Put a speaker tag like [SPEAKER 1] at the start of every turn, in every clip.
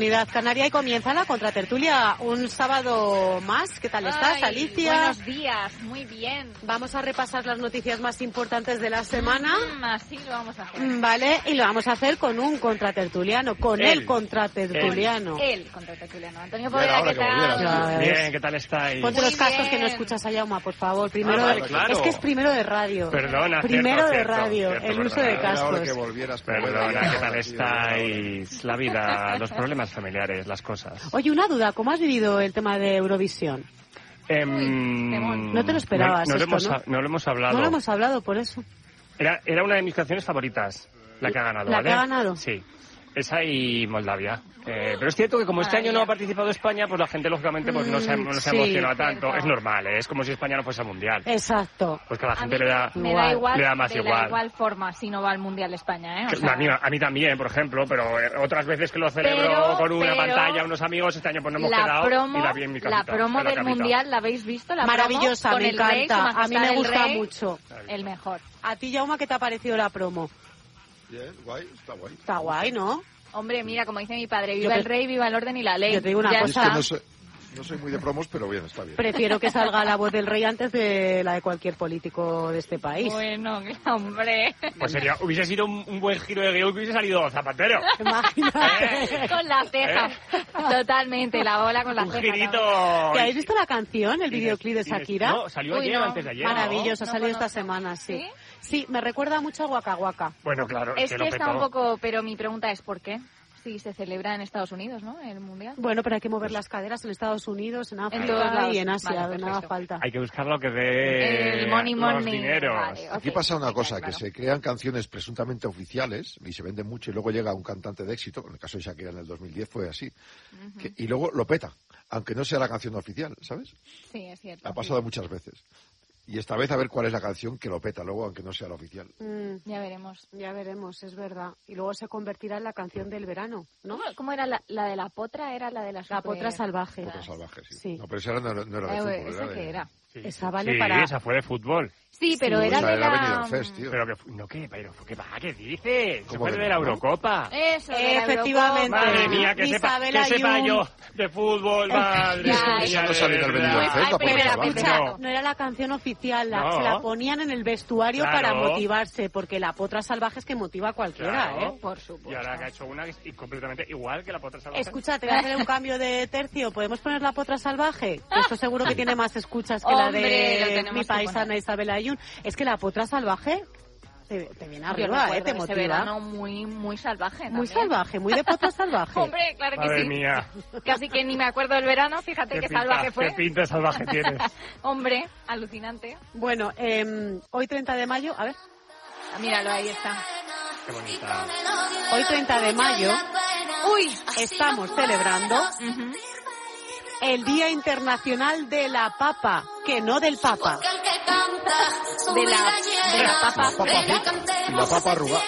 [SPEAKER 1] Comunidad Canaria y comienza la contratertulia un sábado más. ¿Qué tal estás, Alicia?
[SPEAKER 2] Buenos días, muy bien.
[SPEAKER 1] Vamos a repasar las noticias más importantes de la semana.
[SPEAKER 2] Así lo vamos a hacer.
[SPEAKER 1] Vale, y lo vamos a hacer con un contratertuliano, con el contratertuliano.
[SPEAKER 2] El contratertuliano. Antonio Poveda, ¿qué tal?
[SPEAKER 3] Bien, ¿qué tal estáis?
[SPEAKER 1] Ponte los cascos
[SPEAKER 2] bien.
[SPEAKER 1] que no escuchas a Jaume, por favor. Primero,
[SPEAKER 3] vale, claro.
[SPEAKER 1] Es que es primero de radio.
[SPEAKER 3] Perdona,
[SPEAKER 1] primero de
[SPEAKER 3] cierto,
[SPEAKER 1] radio,
[SPEAKER 3] cierto,
[SPEAKER 1] el uso
[SPEAKER 3] perdona.
[SPEAKER 1] de cascos.
[SPEAKER 4] Que volvieras,
[SPEAKER 3] Perdona, ¿qué tal estáis? La vida, los problemas familiares, las cosas.
[SPEAKER 1] Oye, una duda, ¿cómo has vivido el tema de Eurovisión? No te lo esperabas,
[SPEAKER 3] no lo hemos hablado.
[SPEAKER 1] No lo hemos hablado, por eso.
[SPEAKER 3] Era una de mis canciones favoritas, la que ha ganado,
[SPEAKER 1] ¿La
[SPEAKER 3] ¿vale?
[SPEAKER 1] que ha ganado?
[SPEAKER 3] Sí. Esa y Moldavia. Pero es cierto que como este año no ha participado España, pues la gente lógicamente pues no se emociona tanto.
[SPEAKER 2] Cierto.
[SPEAKER 3] Es normal, es como si España no fuese al Mundial.
[SPEAKER 1] Exacto.
[SPEAKER 3] Pues que a la gente le da más
[SPEAKER 2] me
[SPEAKER 3] igual.
[SPEAKER 2] da igual forma si no va al Mundial España, ¿eh? O
[SPEAKER 3] Que
[SPEAKER 2] sea,
[SPEAKER 3] a mí también, por ejemplo, pero otras veces que lo celebro con una pantalla, unos amigos, este año pues no hemos quedado y la vi en mi casita.
[SPEAKER 2] La promo del Mundial, ¿la habéis visto? La
[SPEAKER 1] Maravillosa,
[SPEAKER 2] promo,
[SPEAKER 1] me
[SPEAKER 2] con el
[SPEAKER 1] encanta.
[SPEAKER 2] Rey,
[SPEAKER 1] A mí me gusta
[SPEAKER 2] Rey,
[SPEAKER 1] mucho.
[SPEAKER 2] El mejor.
[SPEAKER 1] A ti, Jaume, ¿qué te ha parecido la promo?
[SPEAKER 4] Bien, guay, está guay.
[SPEAKER 1] Está guay, ¿no?
[SPEAKER 2] Hombre, mira, como dice mi padre, viva el rey, viva el orden y la ley.
[SPEAKER 1] Yo te digo una
[SPEAKER 2] Ya
[SPEAKER 1] cosa.
[SPEAKER 2] está.
[SPEAKER 4] No soy muy de promos, pero bien, está bien.
[SPEAKER 1] Prefiero que salga la voz del rey antes de la de cualquier político de este país.
[SPEAKER 2] Bueno, hombre.
[SPEAKER 3] Pues hubiese sido un buen giro de guión que hubiese salido Zapatero.
[SPEAKER 1] Imagínate.
[SPEAKER 2] Con la ceja. Totalmente, la bola con la
[SPEAKER 3] Un
[SPEAKER 2] ceja.
[SPEAKER 3] girito.
[SPEAKER 1] ¿Te habéis visto la canción, el videoclip de Shakira?
[SPEAKER 3] No, salió ayer o antes de ayer.
[SPEAKER 1] Maravilloso,
[SPEAKER 2] No
[SPEAKER 1] salió esta
[SPEAKER 2] conozco.
[SPEAKER 1] semana, sí.
[SPEAKER 2] ¿Sí?
[SPEAKER 1] Sí, me recuerda mucho a Waka Waka.
[SPEAKER 3] Bueno, claro,
[SPEAKER 2] Es
[SPEAKER 3] que
[SPEAKER 2] que
[SPEAKER 3] lo
[SPEAKER 2] está
[SPEAKER 3] petó.
[SPEAKER 2] un poco, pero mi pregunta es ¿por qué? Si se celebra en Estados Unidos, ¿no? El Mundial.
[SPEAKER 1] Bueno, pero hay que mover las caderas en Estados Unidos, en África
[SPEAKER 2] todos lados.
[SPEAKER 1] y en Asia,
[SPEAKER 2] Vale,
[SPEAKER 1] nada
[SPEAKER 2] perfecto.
[SPEAKER 1] falta.
[SPEAKER 3] Hay que buscar lo que dé
[SPEAKER 2] El money,
[SPEAKER 3] los dineros.
[SPEAKER 2] Vale, ok.
[SPEAKER 4] Aquí pasa una
[SPEAKER 2] Sí,
[SPEAKER 4] cosa,
[SPEAKER 2] claro.
[SPEAKER 4] que se crean canciones presuntamente oficiales y se venden mucho y luego llega un cantante de éxito, en el caso de Shakira en el 2010 fue así, y luego lo peta, aunque no sea la canción oficial, ¿sabes?
[SPEAKER 2] Sí, es cierto.
[SPEAKER 4] Ha pasado muchas veces. Y esta vez a ver cuál es la canción que lo peta luego, aunque no sea la oficial.
[SPEAKER 2] Ya veremos.
[SPEAKER 1] Ya veremos, es verdad. Y luego se convertirá en la canción del verano, ¿no?
[SPEAKER 2] ¿Cómo era la de la potra? Era la de la
[SPEAKER 1] La potra salvaje.
[SPEAKER 4] Otra salvaje, sí.
[SPEAKER 1] Sí.
[SPEAKER 4] No, pero esa no era de fútbol,
[SPEAKER 2] ¿Esa
[SPEAKER 4] era
[SPEAKER 2] qué
[SPEAKER 4] de...
[SPEAKER 2] era?
[SPEAKER 3] Sí,
[SPEAKER 1] Esa vale
[SPEAKER 3] sí,
[SPEAKER 1] para-
[SPEAKER 3] esa fue de fútbol.
[SPEAKER 2] Sí, pero
[SPEAKER 1] Sí,
[SPEAKER 2] era
[SPEAKER 4] Esa
[SPEAKER 2] de
[SPEAKER 4] era
[SPEAKER 2] la...
[SPEAKER 4] Benidorm Fest, tío.
[SPEAKER 3] Pero ¿qué va? ¿Qué dices? Se
[SPEAKER 4] ¿Cómo
[SPEAKER 3] fue
[SPEAKER 4] que
[SPEAKER 3] de
[SPEAKER 4] no?
[SPEAKER 3] la Eurocopa.
[SPEAKER 2] Eso, de la
[SPEAKER 1] Efectivamente.
[SPEAKER 2] Eurocopa.
[SPEAKER 3] Madre mía, que
[SPEAKER 1] Isabel
[SPEAKER 3] sepa
[SPEAKER 1] Ayun.
[SPEAKER 3] yo de fútbol, madre
[SPEAKER 2] Ya,
[SPEAKER 3] mía.
[SPEAKER 4] Esa no salió en el
[SPEAKER 3] de verdad.
[SPEAKER 4] Benidorm Fest,
[SPEAKER 2] Ay,
[SPEAKER 4] la
[SPEAKER 2] pero
[SPEAKER 4] potra
[SPEAKER 2] era
[SPEAKER 4] salvaje.
[SPEAKER 2] mucha-
[SPEAKER 1] No era la canción oficial,
[SPEAKER 3] No.
[SPEAKER 1] se la ponían en el vestuario
[SPEAKER 3] Claro.
[SPEAKER 1] para motivarse, porque la potra salvaje es que motiva a cualquiera,
[SPEAKER 3] Claro.
[SPEAKER 1] ¿eh?
[SPEAKER 2] Por supuesto.
[SPEAKER 3] Y ahora que ha hecho una que es completamente igual que la potra salvaje.
[SPEAKER 1] Escucha, te voy a hacer un cambio de tercio. ¿Podemos poner la potra salvaje? Que esto seguro que tiene más escuchas que
[SPEAKER 2] Hombre,
[SPEAKER 1] la
[SPEAKER 2] lo
[SPEAKER 1] de
[SPEAKER 2] tenemos
[SPEAKER 1] mi
[SPEAKER 2] que
[SPEAKER 1] paisana
[SPEAKER 2] poner.
[SPEAKER 1] Isabel Ayun. Es que la potra salvaje te viene
[SPEAKER 2] Yo
[SPEAKER 1] arriba,
[SPEAKER 2] recuerdo
[SPEAKER 1] te
[SPEAKER 2] ese
[SPEAKER 1] motiva.
[SPEAKER 2] verano muy salvaje.
[SPEAKER 1] Muy
[SPEAKER 2] también.
[SPEAKER 1] salvaje, muy de potra salvaje.
[SPEAKER 2] Hombre, claro que
[SPEAKER 3] Madre
[SPEAKER 2] sí.
[SPEAKER 3] mía.
[SPEAKER 2] Casi que ni me acuerdo del verano, fíjate qué salvaje fue.
[SPEAKER 3] Qué pinta salvaje tienes.
[SPEAKER 2] Hombre, alucinante.
[SPEAKER 1] Bueno, hoy 30 de mayo, a ver,
[SPEAKER 2] Ah, míralo, ahí está.
[SPEAKER 3] Qué bonita.
[SPEAKER 1] hoy 30 de mayo
[SPEAKER 2] Uy,
[SPEAKER 1] estamos celebrando el Día Internacional de la Papa, que no del Papa.
[SPEAKER 2] de la papa.
[SPEAKER 4] La papa frita y la papa arrugada.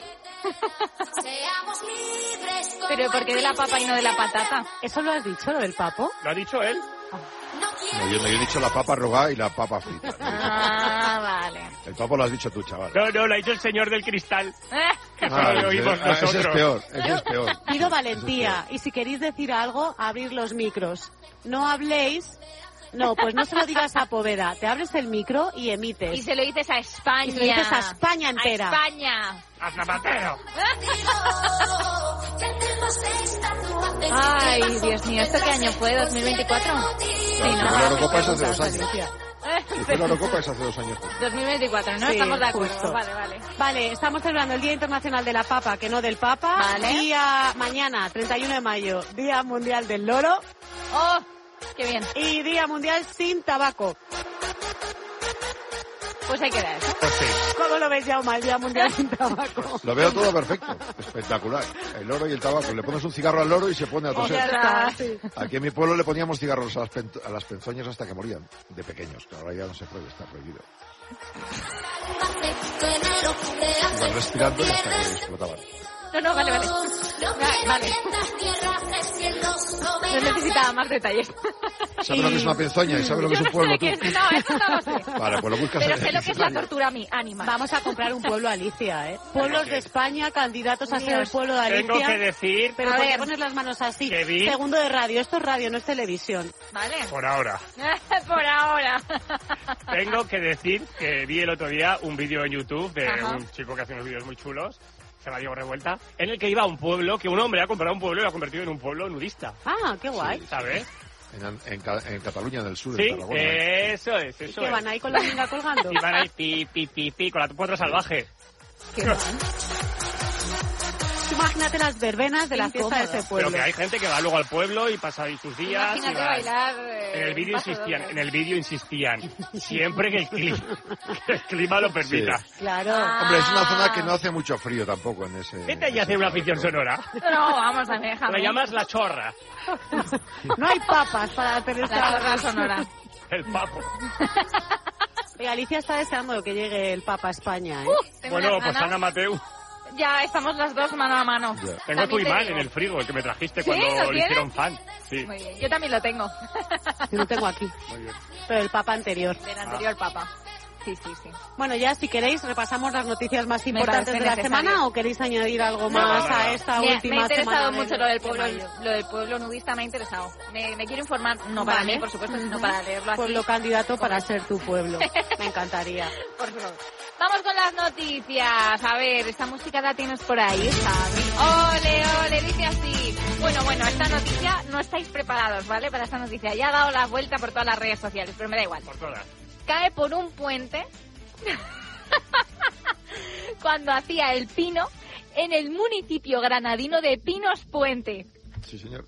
[SPEAKER 2] Pero ¿por qué de la papa y no de la patata?
[SPEAKER 1] ¿Eso lo has dicho, lo del papo?
[SPEAKER 3] ¿Lo ha dicho él?
[SPEAKER 4] No, yo he dicho la papa arrugada y la papa frita.
[SPEAKER 2] Ah, vale.
[SPEAKER 4] El papo lo has dicho tú, chaval.
[SPEAKER 3] No, lo ha dicho el señor del cristal. Que solo lo oímos
[SPEAKER 4] ese es
[SPEAKER 3] nosotros.
[SPEAKER 4] peor, ese es peor.
[SPEAKER 1] Pido valentía, y si queréis decir algo, abrir los micros. No habléis... No, pues no se lo digas a Poveda. Te abres el micro y emites.
[SPEAKER 2] Y se lo dices a España.
[SPEAKER 1] Y se lo dices a España entera.
[SPEAKER 2] A España.
[SPEAKER 3] ¡A Zapatero!
[SPEAKER 2] Ay, Dios mío, ¿esto qué año fue? ¿2024? Sí,
[SPEAKER 4] La
[SPEAKER 2] ¿no?
[SPEAKER 4] Eurocopa es hace 2 años.
[SPEAKER 1] Alicia.
[SPEAKER 4] Si fue la Eurocopa es hace 2 años.
[SPEAKER 2] 2024, ¿no?
[SPEAKER 1] Sí,
[SPEAKER 2] Estamos de acuerdo.
[SPEAKER 1] justo.
[SPEAKER 2] Vale.
[SPEAKER 1] Vale, estamos celebrando el Día Internacional de la Papa, que no del Papa.
[SPEAKER 2] Vale.
[SPEAKER 1] Día mañana, 31 de mayo, Día Mundial del Loro.
[SPEAKER 2] ¡Oh! ¡Qué bien!
[SPEAKER 1] Y Día Mundial sin tabaco.
[SPEAKER 2] Pues ahí queda eso.
[SPEAKER 3] Pues sí.
[SPEAKER 1] ¿Cómo lo ves, Jaume, el Día Mundial sin tabaco?
[SPEAKER 4] Lo veo todo perfecto, espectacular. El loro y el tabaco. Le pones un cigarro al loro y se pone a
[SPEAKER 1] Ya
[SPEAKER 4] toser.
[SPEAKER 1] está, sí.
[SPEAKER 4] Aquí en mi pueblo le poníamos cigarros a las penzoñas hasta que morían, de pequeños, que ahora ya no se puede, está prohibido. Iban respirando y hasta que explotaban.
[SPEAKER 2] No, vale. Vale. No necesitaba más detalles.
[SPEAKER 4] ¿Sabes lo que es una penzoña y sabes lo que es un pueblo tú?
[SPEAKER 2] No, eso no lo sé.
[SPEAKER 4] Vale, pues lo buscas
[SPEAKER 2] Pero
[SPEAKER 4] en
[SPEAKER 2] sé
[SPEAKER 4] el
[SPEAKER 2] lo que es la
[SPEAKER 4] diccionario.
[SPEAKER 2] tortura animal.
[SPEAKER 1] Vamos a comprar un pueblo, Alicia, ¿eh? Pueblos de España, candidatos a ser el pueblo de Alicia.
[SPEAKER 3] Tengo que decir,
[SPEAKER 1] Pero
[SPEAKER 2] A
[SPEAKER 1] ¿por qué
[SPEAKER 2] ver.
[SPEAKER 1] pones las manos así?
[SPEAKER 3] Que vi-
[SPEAKER 1] Segundo de radio. Esto es radio, no es televisión.
[SPEAKER 2] Vale.
[SPEAKER 3] por ahora,
[SPEAKER 2] Por ahora.
[SPEAKER 3] tengo que decir que vi el otro día un vídeo en YouTube de
[SPEAKER 2] Ajá.
[SPEAKER 3] un chico que hace unos vídeos muy chulos, se llama Diego Revuelta, en el que iba a un pueblo, que un hombre ha comprado un pueblo y lo ha convertido en un pueblo nudista,
[SPEAKER 1] Ah, qué guay.
[SPEAKER 3] ¿sabes?
[SPEAKER 4] En Cataluña del Sur,
[SPEAKER 3] Sí,
[SPEAKER 4] en Tarragona.
[SPEAKER 3] eso es,
[SPEAKER 1] ¿Y
[SPEAKER 3] eso
[SPEAKER 1] que
[SPEAKER 3] es.
[SPEAKER 1] van ahí con la minga colgando?
[SPEAKER 3] Y van ahí pi, con la potra salvaje.
[SPEAKER 2] Qué mal.
[SPEAKER 1] Imagínate las verbenas de la
[SPEAKER 2] Qué
[SPEAKER 1] fiesta de
[SPEAKER 2] incómodo.
[SPEAKER 1] ese pueblo.
[SPEAKER 3] Pero que hay gente que va luego al pueblo y pasa ahí sus días.
[SPEAKER 2] Imagínate
[SPEAKER 3] y va-
[SPEAKER 2] bailar.
[SPEAKER 3] En el vídeo
[SPEAKER 2] un paso
[SPEAKER 3] insistían,
[SPEAKER 2] doble.
[SPEAKER 3] en el vídeo insistían, siempre que el clima lo permita.
[SPEAKER 1] Claro.
[SPEAKER 4] Hombre, es una zona que no hace mucho frío tampoco en ese...
[SPEAKER 3] Vete allí a hacer una ficción sonora.
[SPEAKER 2] No, vamos a ver,
[SPEAKER 3] La
[SPEAKER 2] déjame.
[SPEAKER 3] llamas La Chorra,
[SPEAKER 1] No hay papas para hacer
[SPEAKER 2] La
[SPEAKER 1] esta
[SPEAKER 2] chorra sonora.
[SPEAKER 3] el papo.
[SPEAKER 1] Oye, Alicia está deseando que llegue el Papa a España, ¿eh?
[SPEAKER 2] Tengo
[SPEAKER 3] Bueno,
[SPEAKER 2] unas
[SPEAKER 3] pues
[SPEAKER 2] ganas.
[SPEAKER 3] Ana Mateu,
[SPEAKER 2] Ya estamos las dos mano a mano.
[SPEAKER 4] Ya.
[SPEAKER 3] tengo
[SPEAKER 2] También
[SPEAKER 3] tu
[SPEAKER 2] te
[SPEAKER 3] imán
[SPEAKER 2] digo.
[SPEAKER 3] en el frigo, el que me trajiste
[SPEAKER 2] ¿Sí?
[SPEAKER 3] cuando
[SPEAKER 2] ¿Lo
[SPEAKER 3] lo
[SPEAKER 2] tienes?
[SPEAKER 3] hicieron fan. Sí,
[SPEAKER 2] Muy bien, yo también lo tengo.
[SPEAKER 1] Yo lo tengo aquí.
[SPEAKER 3] muy bien.
[SPEAKER 1] Pero el Papa anterior.
[SPEAKER 2] Del anterior papa. Sí.
[SPEAKER 1] Bueno, ya si queréis repasamos las noticias más importantes
[SPEAKER 2] parece
[SPEAKER 1] de la
[SPEAKER 2] necesario.
[SPEAKER 1] semana o queréis añadir algo más
[SPEAKER 3] no, no.
[SPEAKER 1] a esta
[SPEAKER 2] Me
[SPEAKER 1] última
[SPEAKER 2] ha interesado
[SPEAKER 1] semana
[SPEAKER 2] mucho
[SPEAKER 1] de-
[SPEAKER 2] lo del
[SPEAKER 1] de
[SPEAKER 2] pueblo,
[SPEAKER 1] mayo.
[SPEAKER 2] lo del pueblo nudista me ha interesado. Me quiero informar, no para
[SPEAKER 1] Vale.
[SPEAKER 2] mí, por supuesto, sino para leerlo aquí.
[SPEAKER 1] Pueblo candidato para ser tu pueblo. Me encantaría.
[SPEAKER 2] Por favor. Vamos con las noticias. A ver, esta música la tienes por ahí, Javi. Ole, dice así. Bueno, esta noticia, no estáis preparados, ¿vale? Para esta noticia. Ya ha dado la vuelta por todas las redes sociales, pero me da igual.
[SPEAKER 3] Por todas.
[SPEAKER 2] Cae por un puente cuando hacía el pino en el municipio granadino de Pinos Puente.
[SPEAKER 4] Sí, señor.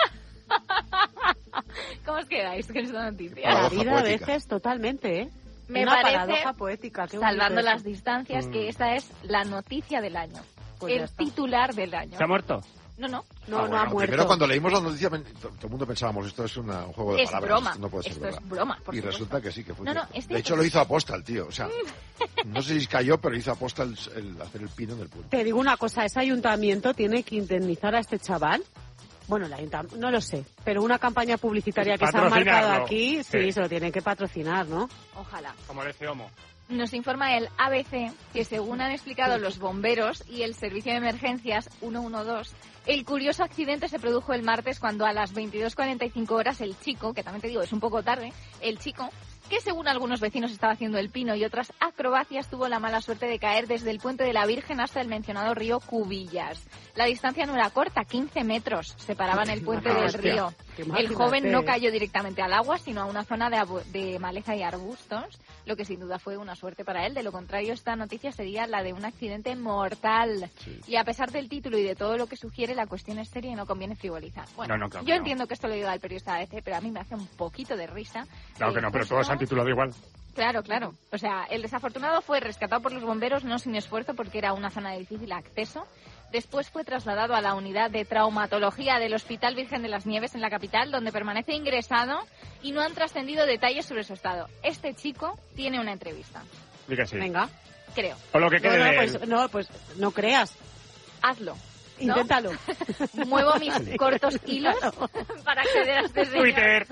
[SPEAKER 2] ¿Cómo os quedáis con esta noticia?
[SPEAKER 1] La
[SPEAKER 4] Paradoja
[SPEAKER 1] vida a
[SPEAKER 4] poética.
[SPEAKER 1] veces totalmente, ¿eh?
[SPEAKER 2] Me
[SPEAKER 1] Una
[SPEAKER 2] parece,
[SPEAKER 1] paradoja poética. qué bonito
[SPEAKER 2] salvando
[SPEAKER 1] eso.
[SPEAKER 2] las distancias, que esta es la noticia del año.
[SPEAKER 1] Pues ya
[SPEAKER 2] el
[SPEAKER 1] está.
[SPEAKER 2] titular del año.
[SPEAKER 3] ¿Se ha muerto?
[SPEAKER 2] No.
[SPEAKER 1] No,
[SPEAKER 3] Ah,
[SPEAKER 1] no
[SPEAKER 3] bueno,
[SPEAKER 1] ha muerto.
[SPEAKER 4] Primero, cuando leímos la noticia, todo el mundo pensábamos, esto es un juego de
[SPEAKER 2] Es
[SPEAKER 4] palabras.
[SPEAKER 2] broma.
[SPEAKER 4] Esto no puede ser
[SPEAKER 2] Esto
[SPEAKER 4] verdad.
[SPEAKER 2] es broma, por
[SPEAKER 4] Y
[SPEAKER 2] supuesto.
[SPEAKER 4] resulta que sí, que fue
[SPEAKER 2] No,
[SPEAKER 4] cierto.
[SPEAKER 2] es
[SPEAKER 4] De
[SPEAKER 2] cierto.
[SPEAKER 4] hecho, lo hizo aposta el tío. O sea, no sé si cayó, pero hizo aposta el hacer el pino en el puente.
[SPEAKER 1] Te digo una cosa, ese ayuntamiento tiene que indemnizar a este chaval. Bueno, el ayuntamiento, no lo sé, pero una campaña publicitaria que se ha marcado
[SPEAKER 3] Patrocinarlo.
[SPEAKER 1] aquí,
[SPEAKER 3] Sí.
[SPEAKER 1] sí, se lo tienen que patrocinar, ¿no?
[SPEAKER 2] Ojalá.
[SPEAKER 3] Como dice Homo.
[SPEAKER 2] Nos informa el ABC que, según han explicado los bomberos y el servicio de emergencias 112, el curioso accidente se produjo el martes cuando a las 22:45 horas el chico, que también te digo es un poco tarde, el chico, que según algunos vecinos estaba haciendo el pino y otras acrobacias, tuvo la mala suerte de caer desde el puente de la Virgen hasta el mencionado río Cubillas. La distancia no era corta, 15 metros separaban el puente
[SPEAKER 3] Ah,
[SPEAKER 2] del
[SPEAKER 3] hostia.
[SPEAKER 2] río.
[SPEAKER 1] Imagínate.
[SPEAKER 2] El joven no cayó directamente al agua, sino a una zona de maleza y arbustos, lo que sin duda fue una suerte para él. De lo contrario, esta noticia sería la de un accidente mortal.
[SPEAKER 4] Sí.
[SPEAKER 2] Y a pesar del título y de todo lo que sugiere, la cuestión es seria y no conviene frivolizar. Bueno,
[SPEAKER 3] No, claro que
[SPEAKER 2] yo
[SPEAKER 3] no.
[SPEAKER 2] entiendo que esto lo diga el periodista ABC, pero a mí me hace un poquito de risa.
[SPEAKER 3] Claro que no, pero todos han titulado igual.
[SPEAKER 2] Claro. O sea, el desafortunado fue rescatado por los bomberos no sin esfuerzo porque era una zona de difícil acceso. Después fue trasladado a la unidad de traumatología del Hospital Virgen de las Nieves en la capital, donde permanece ingresado y no han trascendido detalles sobre su estado. Este chico tiene una entrevista,
[SPEAKER 3] Di que sí.
[SPEAKER 1] Venga.
[SPEAKER 2] creo.
[SPEAKER 3] O lo que quede de él.
[SPEAKER 1] Pues no creas.
[SPEAKER 2] Hazlo. ¿no?
[SPEAKER 1] Inténtalo.
[SPEAKER 2] Muevo mis cortos hilos para acceder a este señor.
[SPEAKER 3] Twitter.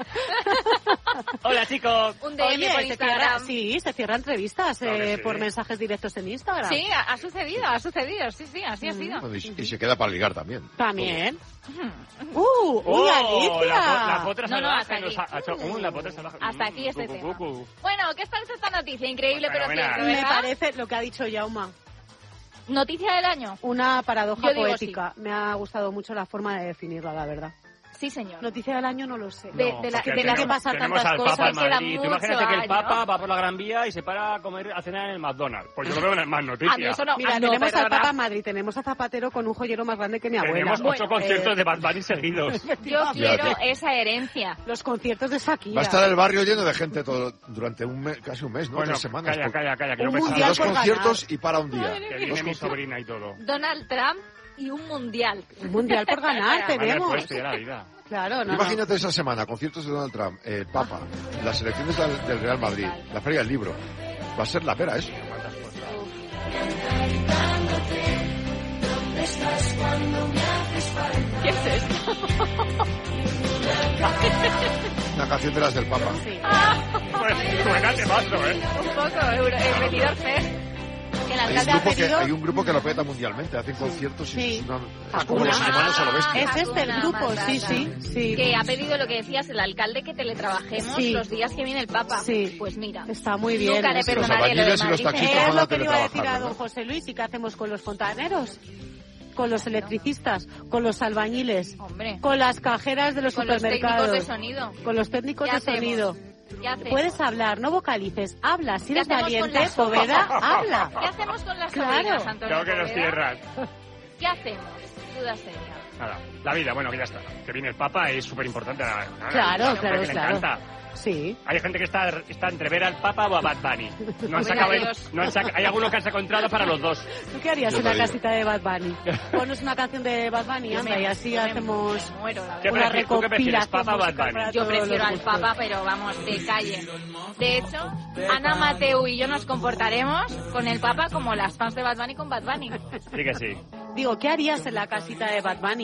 [SPEAKER 3] Hola, chicos.
[SPEAKER 2] Un DM
[SPEAKER 1] Oye,
[SPEAKER 2] por
[SPEAKER 1] se
[SPEAKER 2] Instagram.
[SPEAKER 1] se cierra entrevistas
[SPEAKER 3] Claro que sí.
[SPEAKER 1] por mensajes directos en Instagram.
[SPEAKER 2] Sí, ha sucedido, sí, así ha sido.
[SPEAKER 4] Bueno, y se queda para ligar también.
[SPEAKER 1] También. ¡Uy,
[SPEAKER 3] Oh,
[SPEAKER 1] Alicia!
[SPEAKER 3] la potra
[SPEAKER 2] No,
[SPEAKER 3] salvaje
[SPEAKER 2] hasta
[SPEAKER 3] nos
[SPEAKER 2] aquí.
[SPEAKER 3] ha hecho la potra salvaje.
[SPEAKER 2] Hasta aquí este
[SPEAKER 3] Cu, cu,
[SPEAKER 2] tema.
[SPEAKER 3] cu, cu.
[SPEAKER 2] Bueno, ¿qué os parece esta noticia? Increíble, pero
[SPEAKER 3] Fenomenal.
[SPEAKER 2] cierto,
[SPEAKER 1] Me
[SPEAKER 2] ¿verdad?
[SPEAKER 1] parece lo que ha dicho Jauma.
[SPEAKER 2] Noticia del año.
[SPEAKER 1] Una paradoja
[SPEAKER 2] Yo digo
[SPEAKER 1] poética. Me ha gustado mucho la forma de definirla, la verdad.
[SPEAKER 2] Sí, señor.
[SPEAKER 1] Noticia del año no lo sé.
[SPEAKER 2] De-
[SPEAKER 3] No,
[SPEAKER 2] de la-
[SPEAKER 3] porque
[SPEAKER 2] de la que
[SPEAKER 3] tenemos-
[SPEAKER 1] pasan
[SPEAKER 3] tenemos
[SPEAKER 1] tantas
[SPEAKER 3] al
[SPEAKER 1] cosas,
[SPEAKER 3] Papa en
[SPEAKER 2] queda
[SPEAKER 3] Madrid. Tú imagínate que el
[SPEAKER 2] mucho
[SPEAKER 3] Papa
[SPEAKER 2] año.
[SPEAKER 3] va por la Gran Vía y se para a comer, a cenar en el McDonald's. Pues yo lo veo en el más
[SPEAKER 2] A mí
[SPEAKER 3] noticias.
[SPEAKER 2] eso no.
[SPEAKER 1] Mira,
[SPEAKER 2] no,
[SPEAKER 1] tenemos al
[SPEAKER 2] perdona.
[SPEAKER 1] Papa en Madrid, tenemos a Zapatero con un joyero más grande que mi abuela.
[SPEAKER 3] Tenemos 8
[SPEAKER 1] Bueno,
[SPEAKER 3] conciertos de Bad Bunny seguidos.
[SPEAKER 2] Yo quiero
[SPEAKER 4] Fíjate.
[SPEAKER 2] esa herencia.
[SPEAKER 1] Los conciertos de Shakira.
[SPEAKER 4] Va a estar el barrio lleno de gente durante casi un mes, ¿no?
[SPEAKER 3] Bueno,
[SPEAKER 4] 3 semanas.
[SPEAKER 3] calla,
[SPEAKER 4] porque
[SPEAKER 3] calla, que yo
[SPEAKER 1] Un
[SPEAKER 3] pensaba
[SPEAKER 1] mundial
[SPEAKER 4] Dos
[SPEAKER 1] por
[SPEAKER 4] conciertos y para un día.
[SPEAKER 2] Madre
[SPEAKER 3] que
[SPEAKER 2] mía.
[SPEAKER 3] viene
[SPEAKER 4] Dos
[SPEAKER 3] mi
[SPEAKER 4] conciertos.
[SPEAKER 3] sobrina y todo.
[SPEAKER 2] Donald Trump y un mundial.
[SPEAKER 1] Un mundial por ganar
[SPEAKER 3] Vale,
[SPEAKER 1] tenemos.
[SPEAKER 3] pues, sí, la vida.
[SPEAKER 1] Claro, no,
[SPEAKER 4] Imagínate esa semana, conciertos de Donald Trump, el Papa, las elecciones del Real Madrid, la Feria del Libro. Va a ser la pera eso.
[SPEAKER 2] ¿Qué es esto?
[SPEAKER 4] canción de las del Papa.
[SPEAKER 1] Sí.
[SPEAKER 3] Pues suena temazo, ¿eh?
[SPEAKER 2] Un poco, el Benidorm Fest.
[SPEAKER 1] El alcalde ha pedido...
[SPEAKER 4] Hay un grupo que lo peta mundialmente, hacen conciertos y
[SPEAKER 1] Sí.
[SPEAKER 4] es como los hermanos a lo bestia.
[SPEAKER 1] Es este el grupo, sí.
[SPEAKER 2] Que ha pedido lo que decías el alcalde, que teletrabajemos
[SPEAKER 1] Sí.
[SPEAKER 2] los días que viene el Papa.
[SPEAKER 1] Sí.
[SPEAKER 2] Pues mira.
[SPEAKER 1] Está muy bien.
[SPEAKER 2] Nunca le
[SPEAKER 1] Sí,
[SPEAKER 4] los
[SPEAKER 2] perdonaré lo de
[SPEAKER 4] albañiles y los
[SPEAKER 2] Madrid.
[SPEAKER 4] taxistas
[SPEAKER 1] Es
[SPEAKER 4] van a
[SPEAKER 1] lo que le iba a decir a
[SPEAKER 4] teletrabajar,
[SPEAKER 1] don
[SPEAKER 4] ¿no?
[SPEAKER 1] José Luis. ¿Y qué hacemos con los fontaneros? Con los electricistas, con los albañiles,
[SPEAKER 2] Hombre.
[SPEAKER 1] con las cajeras de los
[SPEAKER 2] Con los
[SPEAKER 1] supermercados,
[SPEAKER 2] técnicos de sonido.
[SPEAKER 1] con los técnicos
[SPEAKER 2] ¿Qué
[SPEAKER 1] de
[SPEAKER 2] hacemos?
[SPEAKER 1] sonido.
[SPEAKER 2] ¿Qué hacemos?
[SPEAKER 1] Puedes hablar, no vocalices, habla. Si
[SPEAKER 2] ¿Qué
[SPEAKER 1] eres
[SPEAKER 2] hacemos con
[SPEAKER 1] valiente,
[SPEAKER 2] las
[SPEAKER 1] Poveda, habla.
[SPEAKER 2] ¿Qué hacemos con las
[SPEAKER 1] Claro.
[SPEAKER 2] sobrinas, Antonio
[SPEAKER 3] Creo que nos
[SPEAKER 2] Poveda?
[SPEAKER 3] cierran.
[SPEAKER 2] ¿Qué hacemos? Duda seria.
[SPEAKER 3] Nada, la vida, bueno, que ya está. Que viene el Papa es súper importante.
[SPEAKER 1] Claro,
[SPEAKER 3] que le
[SPEAKER 1] claro.
[SPEAKER 3] encanta.
[SPEAKER 1] Sí.
[SPEAKER 3] Hay gente que está entre ver al Papa o a Bad Bunny. No han
[SPEAKER 2] Pues
[SPEAKER 3] sacado,
[SPEAKER 2] adiós.
[SPEAKER 3] hay algunos que han sacado entrada para los dos.
[SPEAKER 1] ¿Tú qué harías
[SPEAKER 4] Yo
[SPEAKER 1] en
[SPEAKER 4] te
[SPEAKER 1] la
[SPEAKER 4] digo.
[SPEAKER 1] casita de Bad Bunny? Ponos una canción de Bad Bunny, anda, y así hacemos
[SPEAKER 2] Me muero, la
[SPEAKER 3] ¿Qué
[SPEAKER 2] verdad.
[SPEAKER 1] una
[SPEAKER 3] ¿Tú qué prefieres,
[SPEAKER 1] recopilación
[SPEAKER 3] Papa o Bad
[SPEAKER 1] musical
[SPEAKER 3] Bunny?
[SPEAKER 1] para
[SPEAKER 2] Yo
[SPEAKER 1] todos
[SPEAKER 2] prefiero
[SPEAKER 1] los
[SPEAKER 2] al
[SPEAKER 1] gustos.
[SPEAKER 2] Papa, pero vamos, de calle. De hecho, Ana Mateu y yo nos comportaremos con el Papa como las fans de Bad Bunny con Bad Bunny.
[SPEAKER 3] Sí que sí.
[SPEAKER 1] Digo, ¿qué harías en la casita de Bad Bunny?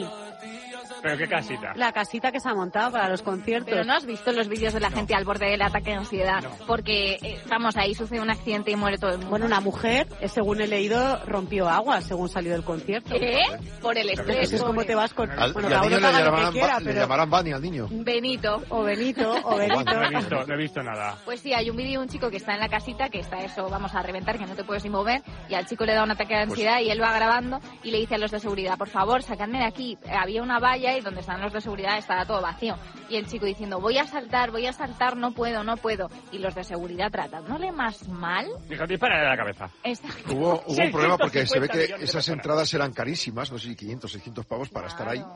[SPEAKER 3] Pero qué casita.
[SPEAKER 1] La casita que se ha montado para los conciertos.
[SPEAKER 2] Pero no has visto los vídeos de la gente al borde del ataque de ansiedad, porque, vamos, ahí sucede un accidente y muere todo el mundo.
[SPEAKER 1] Bueno, una mujer, según he leído, rompió agua según salió del concierto.
[SPEAKER 2] ¿Qué? Por el estrés.
[SPEAKER 1] Eso es como te vas con...
[SPEAKER 4] Al,
[SPEAKER 1] Bueno,
[SPEAKER 4] y al
[SPEAKER 1] cada
[SPEAKER 4] niño
[SPEAKER 1] uno
[SPEAKER 4] le
[SPEAKER 1] haga lo que
[SPEAKER 4] llamarán,
[SPEAKER 1] quiera,
[SPEAKER 4] le
[SPEAKER 1] pero...
[SPEAKER 4] llamarán Bunny al niño.
[SPEAKER 2] Benito.
[SPEAKER 1] O Benito, o Benito.
[SPEAKER 3] No he visto nada.
[SPEAKER 2] Pues sí, hay un vídeo de un chico que está en la casita, que está eso, vamos a reventar, que no te puedes ni mover, y al chico le da un ataque de ansiedad y él va grabando y le dice a los de seguridad, por favor, sacadme de aquí. Había una valla y donde están los de seguridad estaba todo vacío. Y el chico diciendo, voy a saltar, no puedo. Y los de seguridad tratándole más mal.
[SPEAKER 3] Dijo, dispara de la cabeza.
[SPEAKER 4] Hubo un problema porque se ve
[SPEAKER 3] 650
[SPEAKER 4] que
[SPEAKER 3] millones de
[SPEAKER 4] esas
[SPEAKER 3] personas.
[SPEAKER 4] entradas eran carísimas, no sé si 500, 600 pavos para estar ahí.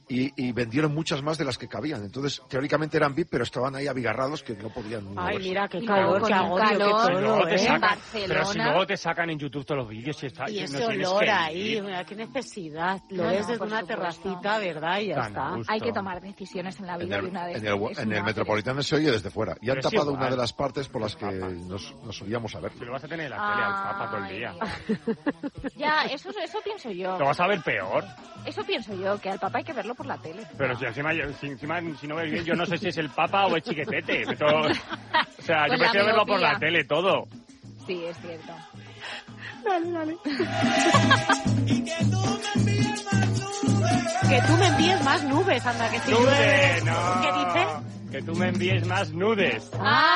[SPEAKER 4] Y vendieron muchas más de las que cabían. Entonces, teóricamente eran VIP, pero estaban ahí abigarrados que no podían
[SPEAKER 1] Ay,
[SPEAKER 4] moverse.
[SPEAKER 1] mira, qué
[SPEAKER 2] Y
[SPEAKER 1] calor,
[SPEAKER 2] luego
[SPEAKER 1] qué
[SPEAKER 2] con un
[SPEAKER 1] agobio, qué
[SPEAKER 2] calor.
[SPEAKER 3] Y luego
[SPEAKER 1] todo,
[SPEAKER 3] te
[SPEAKER 1] ¿eh?
[SPEAKER 3] sacan,
[SPEAKER 2] Barcelona.
[SPEAKER 3] pero si luego te sacan en YouTube todos los vídeos y, está,
[SPEAKER 1] Y
[SPEAKER 3] no
[SPEAKER 1] ese
[SPEAKER 3] tienes
[SPEAKER 1] olor
[SPEAKER 3] que
[SPEAKER 1] ahí,
[SPEAKER 3] ir.
[SPEAKER 1] mira, qué necesidad. Lo
[SPEAKER 2] No,
[SPEAKER 1] ves
[SPEAKER 2] no,
[SPEAKER 1] desde
[SPEAKER 2] por
[SPEAKER 1] una
[SPEAKER 2] supuesto.
[SPEAKER 1] terracita, ¿verdad? Y ya
[SPEAKER 3] Tan
[SPEAKER 1] está.
[SPEAKER 3] a gusto.
[SPEAKER 2] Hay que tomar decisiones en la vida y una de
[SPEAKER 4] en
[SPEAKER 2] estas es
[SPEAKER 4] el
[SPEAKER 2] no
[SPEAKER 4] Metropolitano se oye desde fuera. Y han
[SPEAKER 3] Pero es
[SPEAKER 4] tapado
[SPEAKER 3] igual.
[SPEAKER 4] una de las partes por las que nos subíamos a ver.
[SPEAKER 3] Si lo vas a tener en la tele al Papa todo el día.
[SPEAKER 2] hacer. Ya, eso pienso yo.
[SPEAKER 3] Lo vas a ver peor.
[SPEAKER 2] Eso pienso yo, que al Papa hay que verlo por la tele.
[SPEAKER 3] Pero si encima, si no ves bien, yo no sé si es el Papa o el Chiquetete. O sea,
[SPEAKER 2] Con
[SPEAKER 3] yo
[SPEAKER 2] la
[SPEAKER 3] prefiero verlo por la
[SPEAKER 2] miopía.
[SPEAKER 3] tele todo.
[SPEAKER 2] Sí, es cierto.
[SPEAKER 1] Que tú me envíes más nubes, anda, que si
[SPEAKER 3] Nude,
[SPEAKER 1] llueve.
[SPEAKER 3] no.
[SPEAKER 1] ¿Qué dice?
[SPEAKER 3] Que tú me envíes más nudes.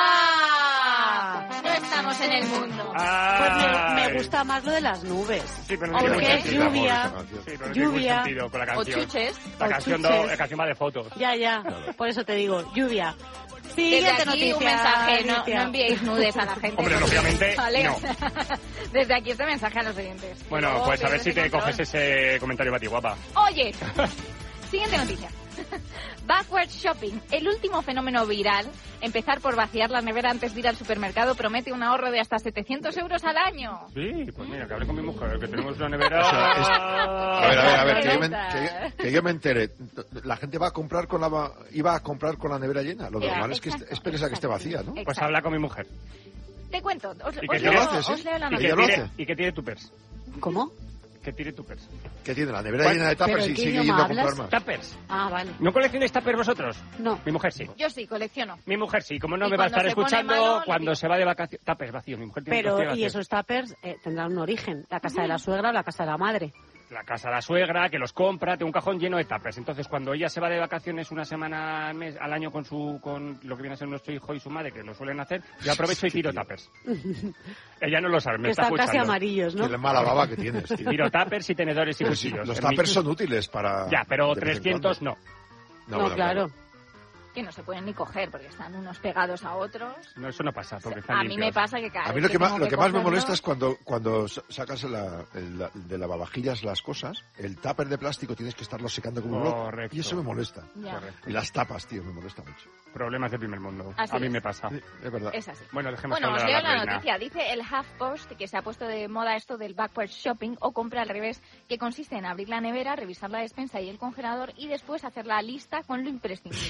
[SPEAKER 2] ¡Ah! No estamos en el mundo.
[SPEAKER 1] Pues me
[SPEAKER 3] Ay.
[SPEAKER 1] gusta más lo de las nubes.
[SPEAKER 3] Sí, pero no
[SPEAKER 1] Porque
[SPEAKER 3] tiene
[SPEAKER 1] es
[SPEAKER 3] mucho sentido.
[SPEAKER 1] lluvia.
[SPEAKER 4] Esta canción.
[SPEAKER 3] Sí, pero no tiene ningún
[SPEAKER 1] Lluvia.
[SPEAKER 3] sentido con la
[SPEAKER 2] O
[SPEAKER 3] canción.
[SPEAKER 2] chuches.
[SPEAKER 3] La
[SPEAKER 1] O
[SPEAKER 3] canción,
[SPEAKER 1] chuches.
[SPEAKER 3] la canción va de fotos.
[SPEAKER 1] Ya. Por eso te digo, lluvia.
[SPEAKER 2] Desde
[SPEAKER 1] Siguiente
[SPEAKER 2] aquí
[SPEAKER 1] noticia.
[SPEAKER 2] un mensaje, no
[SPEAKER 1] Alicia.
[SPEAKER 2] enviéis nudes a la gente.
[SPEAKER 3] Hombre, lógicamente,
[SPEAKER 2] ¿Vale?
[SPEAKER 3] no.
[SPEAKER 2] Desde aquí este mensaje a los oyentes.
[SPEAKER 3] Bueno,
[SPEAKER 2] Luego
[SPEAKER 3] pues a ver
[SPEAKER 2] pierdes
[SPEAKER 3] si
[SPEAKER 2] el
[SPEAKER 3] te
[SPEAKER 2] control.
[SPEAKER 3] coges ese comentario batiguapa.
[SPEAKER 2] Oye, siguiente noticia. Backward shopping, el último fenómeno viral. Empezar por vaciar la nevera antes de ir al supermercado promete un ahorro de hasta 700 euros al año.
[SPEAKER 3] Sí, pues mira, que hablé con mi mujer, que tenemos una nevera...
[SPEAKER 4] O sea, A ver, que yo,
[SPEAKER 2] Preguntas.
[SPEAKER 4] que yo me entere. La gente iba a comprar iba a comprar con la nevera llena. Lo
[SPEAKER 2] Ya,
[SPEAKER 4] normal es que
[SPEAKER 2] exacto,
[SPEAKER 4] esperes a que esté vacía, ¿no?
[SPEAKER 2] exacto.
[SPEAKER 3] Pues habla con mi mujer.
[SPEAKER 2] Te cuento, os
[SPEAKER 3] ¿Y qué
[SPEAKER 2] leo,
[SPEAKER 3] lo
[SPEAKER 4] haces,
[SPEAKER 2] os leo la
[SPEAKER 3] Y
[SPEAKER 4] Ella
[SPEAKER 3] que
[SPEAKER 4] lo
[SPEAKER 2] noticia.
[SPEAKER 4] hace.
[SPEAKER 3] tire tuppers.
[SPEAKER 1] ¿Cómo?
[SPEAKER 3] Que tire tuppers.
[SPEAKER 4] Que tiene la nevera
[SPEAKER 3] ¿Cuál?
[SPEAKER 4] llena de
[SPEAKER 1] ¿Pero
[SPEAKER 4] tapas
[SPEAKER 1] en
[SPEAKER 4] y
[SPEAKER 1] qué
[SPEAKER 4] sigue
[SPEAKER 1] idioma
[SPEAKER 4] yendo a
[SPEAKER 1] hablas?
[SPEAKER 4] comprar más.
[SPEAKER 3] Tuppers.
[SPEAKER 1] Ah, vale.
[SPEAKER 3] ¿No coleccionáis tuppers vosotros?
[SPEAKER 1] No.
[SPEAKER 3] Mi mujer sí.
[SPEAKER 2] Yo sí, colecciono.
[SPEAKER 3] Mi mujer sí, como no
[SPEAKER 2] Y
[SPEAKER 3] me va a
[SPEAKER 2] cuando
[SPEAKER 3] estar
[SPEAKER 2] se pone
[SPEAKER 3] escuchando
[SPEAKER 2] malo, le
[SPEAKER 3] cuando
[SPEAKER 2] digo.
[SPEAKER 3] se va de vacaciones. Tuppers vacío, mi mujer tiene
[SPEAKER 1] Pero,
[SPEAKER 3] vacío.
[SPEAKER 1] y esos tuppers tendrán un origen. La casa de la suegra o la casa de la madre.
[SPEAKER 3] La casa de la suegra, que los compra, tiene un cajón lleno de tuppers. Entonces, cuando ella se va de vacaciones una semana al año con lo que viene a ser nuestro hijo y su madre, que lo suelen hacer, yo aprovecho y tiro tuppers. Ella no lo sabe, me
[SPEAKER 1] Que
[SPEAKER 3] está
[SPEAKER 1] están casi
[SPEAKER 3] escuchando.
[SPEAKER 1] amarillos, ¿no?
[SPEAKER 4] Qué mala baba que tienes, tío.
[SPEAKER 3] Tiro tuppers y tenedores y
[SPEAKER 4] Pero sí,
[SPEAKER 3] cuchillos.
[SPEAKER 4] los
[SPEAKER 3] En mi-
[SPEAKER 4] tuppers son útiles para...
[SPEAKER 3] Ya, pero
[SPEAKER 4] de vez en
[SPEAKER 3] 300
[SPEAKER 4] cuando.
[SPEAKER 3] no.
[SPEAKER 1] No,
[SPEAKER 4] bueno,
[SPEAKER 1] claro.
[SPEAKER 2] Que no se pueden ni coger porque están unos pegados a otros.
[SPEAKER 3] No, eso no pasa, porque están
[SPEAKER 2] A mí
[SPEAKER 3] limpios.
[SPEAKER 2] me pasa que cada
[SPEAKER 4] A mí
[SPEAKER 2] vez
[SPEAKER 4] lo que más,
[SPEAKER 2] tengo
[SPEAKER 4] lo que más me
[SPEAKER 2] cogerlo-
[SPEAKER 4] molesta es cuando sacas de lavavajillas las cosas, el tupper de plástico tienes que estarlo secando como un loco.
[SPEAKER 3] Correcto.
[SPEAKER 4] Y eso me molesta.
[SPEAKER 2] Ya,
[SPEAKER 3] Correcto.
[SPEAKER 4] Y las tapas, tío, me molesta mucho.
[SPEAKER 3] Problemas de primer mundo.
[SPEAKER 2] Así
[SPEAKER 3] a mí
[SPEAKER 2] es.
[SPEAKER 3] me pasa.
[SPEAKER 4] Sí, es verdad.
[SPEAKER 2] es así.
[SPEAKER 3] Bueno, dejemos
[SPEAKER 2] Bueno, os
[SPEAKER 3] hablar
[SPEAKER 2] leo
[SPEAKER 3] a la
[SPEAKER 2] la
[SPEAKER 3] reina.
[SPEAKER 2] noticia. Dice el HuffPost que se ha puesto de moda esto del backward shopping o compra al revés, que consiste en abrir la nevera, revisar la despensa y el congelador y después hacer la lista con lo imprescindible.
[SPEAKER 3] Que sería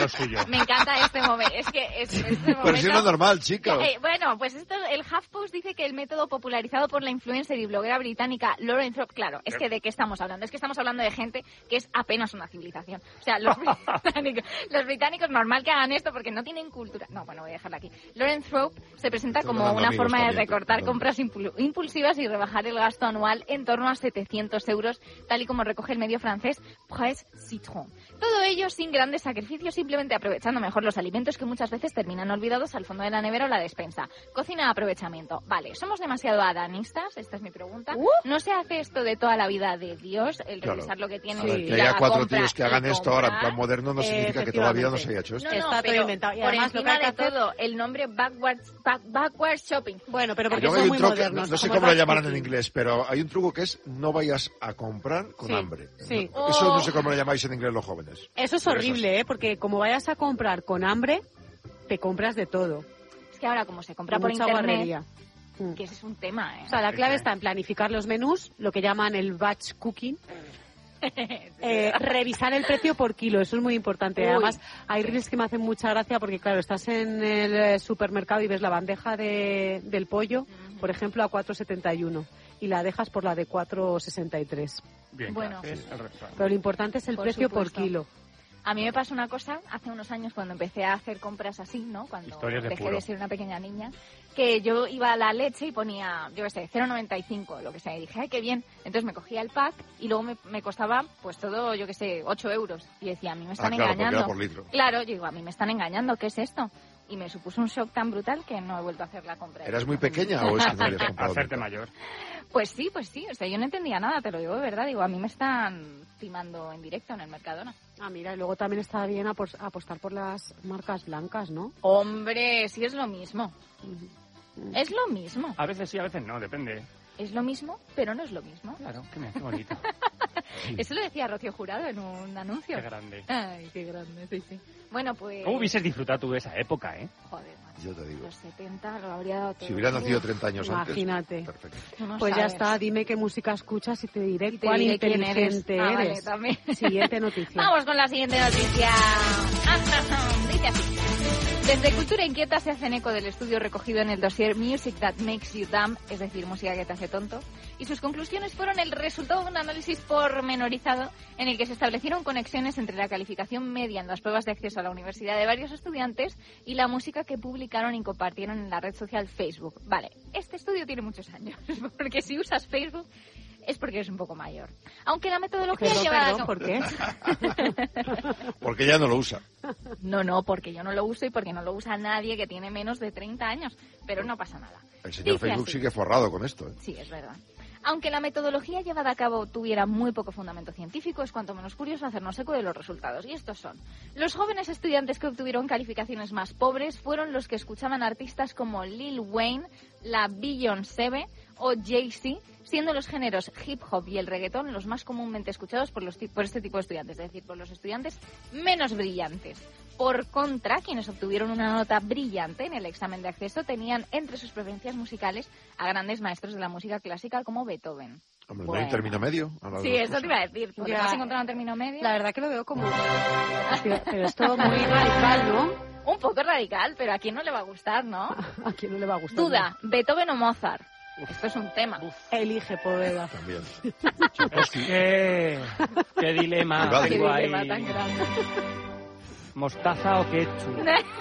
[SPEAKER 3] lo suyo.
[SPEAKER 2] Me encanta este momento. Es que este momento...
[SPEAKER 4] Pero si no es normal, chicos.
[SPEAKER 2] Bueno, pues el HuffPost dice que el método popularizado por la influencer y bloguera británica Lauren Thorpe, claro, es que ¿de qué estamos hablando? Es que estamos hablando de gente que es apenas una civilización. O sea, los británicos normal que hagan esto porque no tienen cultura. No, bueno, voy a dejarla aquí. Lauren Thorpe se presenta como una forma de recortar compras impulsivas y rebajar el gasto anual en torno a 700 euros, tal y como recoge el medio francés Presse Citron. Todo ello sin grandes sacrificios, simplemente aprovechando mejor los alimentos que muchas veces terminan olvidados al fondo de la nevera o la despensa. Cocina de aprovechamiento. Vale, ¿somos demasiado adanistas? Esta es mi pregunta. ¿No se hace esto de toda la vida de Dios, el revisar lo que tiene?
[SPEAKER 4] Sí. Que haya 4 tíos que hagan esto ahora en plan moderno no significa que todavía no se haya hecho esto.
[SPEAKER 2] No,
[SPEAKER 1] está todo inventado. Y
[SPEAKER 2] por
[SPEAKER 1] además,
[SPEAKER 2] encima
[SPEAKER 1] lo que hay
[SPEAKER 2] de
[SPEAKER 1] que hacer...
[SPEAKER 2] todo, el nombre backward shopping.
[SPEAKER 1] Bueno, pero porque
[SPEAKER 4] Luego
[SPEAKER 1] son
[SPEAKER 4] hay
[SPEAKER 1] muy
[SPEAKER 4] un truco,
[SPEAKER 1] modernos.
[SPEAKER 4] no sé
[SPEAKER 1] como
[SPEAKER 4] cómo lo
[SPEAKER 1] el
[SPEAKER 4] llamarán en
[SPEAKER 1] backcooking.
[SPEAKER 4] inglés, pero hay un truco que es no vayas a comprar con
[SPEAKER 1] Sí,
[SPEAKER 4] hambre.
[SPEAKER 1] sí.
[SPEAKER 4] Eso no sé cómo lo llamáis en inglés los jóvenes.
[SPEAKER 1] Eso es horrible, ¿eh? Porque como vayas a comprar con hambre, te compras de todo.
[SPEAKER 2] Es que ahora como se compra por
[SPEAKER 1] Mucha
[SPEAKER 2] internet,
[SPEAKER 1] guarrería.
[SPEAKER 2] que ese es un tema, ¿eh?
[SPEAKER 1] O sea, la clave está en planificar los menús, lo que llaman el batch cooking. Revisar el precio por kilo, eso es muy importante.
[SPEAKER 2] Uy.
[SPEAKER 1] Además, hay reels que me hacen mucha gracia porque, claro, estás en el supermercado y ves la bandeja del pollo, por ejemplo, a 4,71 y la dejas por la de 4,63.
[SPEAKER 3] Bien,
[SPEAKER 2] Bueno.
[SPEAKER 3] claro, es el restaurante.
[SPEAKER 1] Pero lo importante es el
[SPEAKER 2] Por
[SPEAKER 1] precio
[SPEAKER 2] supuesto.
[SPEAKER 1] por kilo.
[SPEAKER 2] A mí me pasó una cosa hace unos años cuando empecé a hacer compras así, ¿no? Cuando
[SPEAKER 3] Historias de
[SPEAKER 2] dejé
[SPEAKER 3] puro.
[SPEAKER 2] de ser una pequeña niña, que yo iba a la leche y ponía, yo qué sé, 0,95, lo que sea, y dije, ¡ay, qué bien! Entonces me cogía el pack y luego me costaba, pues todo, yo qué sé, 8 euros. Y decía, a mí me están
[SPEAKER 4] Claro, porque
[SPEAKER 2] engañando.
[SPEAKER 4] era por litro.
[SPEAKER 2] Claro, yo digo, a mí me están engañando, ¿qué es esto? Y me supuso un shock tan brutal que no he vuelto a hacer la compra.
[SPEAKER 4] ¿Eras muy pequeña o es que no habías comprado
[SPEAKER 3] Hacerte
[SPEAKER 4] nunca?
[SPEAKER 3] mayor.
[SPEAKER 2] Pues sí, o sea, yo no entendía nada, te lo digo de verdad. Digo, a mí me están timando en directo en el Mercadona.
[SPEAKER 1] Ah, mira, y luego también está bien apostar por las marcas blancas, ¿no?
[SPEAKER 2] Hombre, sí es lo mismo. Es lo mismo.
[SPEAKER 3] A veces sí, a veces no, depende.
[SPEAKER 2] Es lo mismo, pero no es lo mismo.
[SPEAKER 3] Claro, que me hace bonito.
[SPEAKER 2] Eso lo decía Rocío Jurado en un anuncio.
[SPEAKER 3] Qué grande.
[SPEAKER 2] Ay, qué grande, sí, sí. Bueno, pues...
[SPEAKER 3] ¿Cómo hubieses disfrutado tú de esa época, eh?
[SPEAKER 2] Joder, macho.
[SPEAKER 4] Yo te digo.
[SPEAKER 2] Los 70 lo habría dado todo.
[SPEAKER 4] Si hubiera nacido 30 años
[SPEAKER 1] Imagínate.
[SPEAKER 4] antes. Perfecto.
[SPEAKER 2] Tú no
[SPEAKER 1] Pues ya
[SPEAKER 2] sabes.
[SPEAKER 1] está, dime qué música escuchas y te diré
[SPEAKER 2] Y te
[SPEAKER 1] cuán
[SPEAKER 2] diré quién
[SPEAKER 1] inteligente
[SPEAKER 2] eres. Ah, vale,
[SPEAKER 1] eres.
[SPEAKER 2] también.
[SPEAKER 1] Siguiente noticia.
[SPEAKER 2] Vamos con la siguiente noticia. Dice así. Desde Cultura Inquieta se hacen eco del estudio recogido en el dossier Music That Makes You Dumb, es decir, música que te hace tonto, y sus conclusiones fueron el resultado de un análisis pormenorizado en el que se establecieron conexiones entre la calificación media en las pruebas de acceso a la universidad de varios estudiantes y la música que publicaron y compartieron en la red social Facebook. Vale, este estudio tiene muchos años, porque si usas Facebook es porque eres un poco mayor. Aunque la metodología llevada a cabo...
[SPEAKER 1] ¿Por qué?
[SPEAKER 4] Porque ya no lo usa.
[SPEAKER 2] No, porque yo no lo uso y porque no lo usa nadie que tiene menos de 30 años, pero no pasa nada.
[SPEAKER 4] El señor
[SPEAKER 2] Dice
[SPEAKER 4] Facebook
[SPEAKER 2] así.
[SPEAKER 4] sigue forrado con esto. ¿Eh?
[SPEAKER 2] Sí, es verdad. Aunque la metodología llevada a cabo tuviera muy poco fundamento científico, es cuanto menos curioso hacernos eco de los resultados. Y estos son: los jóvenes estudiantes que obtuvieron calificaciones más pobres fueron los que escuchaban artistas como Lil Wayne, la Beyoncé o Jay-Z, siendo los géneros hip hop y el reggaetón los más comúnmente escuchados por este tipo de estudiantes, es decir, por los estudiantes menos brillantes. Por contra, quienes obtuvieron una nota brillante en el examen de acceso tenían entre sus preferencias musicales a grandes maestros de la música clásica como Beethoven.
[SPEAKER 4] Hombre, ¿no
[SPEAKER 2] Bueno.
[SPEAKER 4] hay término medio? A las
[SPEAKER 2] Sí,
[SPEAKER 4] dos
[SPEAKER 2] eso
[SPEAKER 4] cosas.
[SPEAKER 2] te iba a decir. ¿Podrías
[SPEAKER 1] Ya.
[SPEAKER 2] encontrar un término medio?
[SPEAKER 1] La verdad que lo veo como... Pero es todo muy radical, ¿no?
[SPEAKER 2] Un poco radical, pero a quién no le va a gustar, ¿no?
[SPEAKER 1] ¿A quién no le va a gustar?
[SPEAKER 2] Duda, ¿Beethoven o Mozart? Esto es un tema.
[SPEAKER 1] Elige, Poveda.
[SPEAKER 4] También.
[SPEAKER 3] Es que... Qué dilema
[SPEAKER 4] Qué
[SPEAKER 3] tengo
[SPEAKER 2] Qué
[SPEAKER 3] ahí.
[SPEAKER 2] dilema tan grande.
[SPEAKER 3] ¿Mostaza o ketchup?